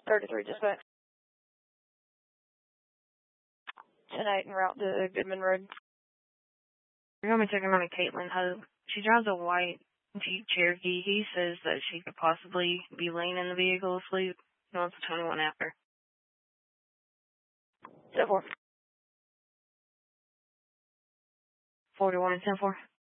33 dispatch. 10-8 en route to Goodman Road. You're going to be checking on a Caitlin Hope. She drives a white Jeep Cherokee. He says that she could possibly be laying in the vehicle asleep. He wants a 21 after. 10-4. 41 and 10-4.